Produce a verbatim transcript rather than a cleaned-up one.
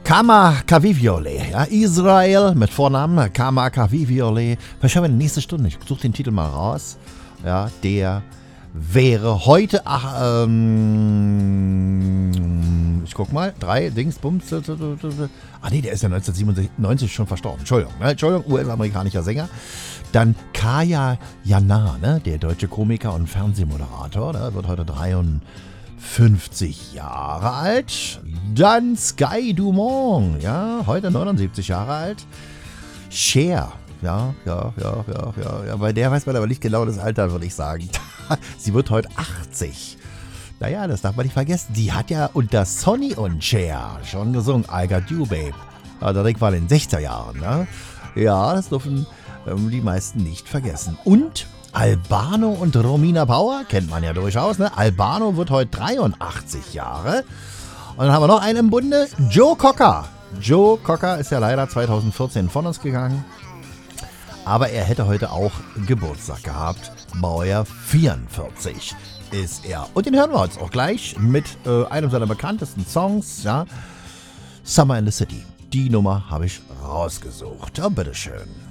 Kama Kaviviole, ja, Israel mit Vornamen, Kama Kaviviole. Vielleicht haben wir in der nächsten Stunde, ich suche den Titel mal raus, ja, der wäre heute, ach, ähm, ich guck mal, drei Dings, Bums, ah nee, der ist ja neunzehnhundertsiebenundneunzig schon verstorben, Entschuldigung, ne? Entschuldigung, U S-amerikanischer Sänger. Dann Kaya Jana, ne, der deutsche Komiker und Fernsehmoderator, der wird heute dreiundfünfzig Jahre alt. Dann Sky Dumont, ja, heute neunundsiebzig Jahre alt. Cher, ja, ja, ja, ja, ja, ja, bei der weiß man aber nicht genau das Alter, würde ich sagen. Sie wird heute achtzig. Naja, das darf man nicht vergessen. Die hat ja unter Sonny und Cher schon gesungen, I Got You, Babe. Also, das war in den sechziger Jahren, ne? Ja, das dürfen ähm, die meisten nicht vergessen. Und Albano und Romina Power, kennt man ja durchaus, ne? Albano wird heute dreiundachtzig Jahre. Und dann haben wir noch einen im Bunde, Joe Cocker. Joe Cocker ist ja leider zweitausendvierzehn von uns gegangen. Aber er hätte heute auch Geburtstag gehabt. Baujahr vierundvierzig ist er. Und den hören wir uns auch gleich mit äh, einem seiner bekanntesten Songs, ja. Summer in the City. Die Nummer habe ich rausgesucht. Ja, bitteschön.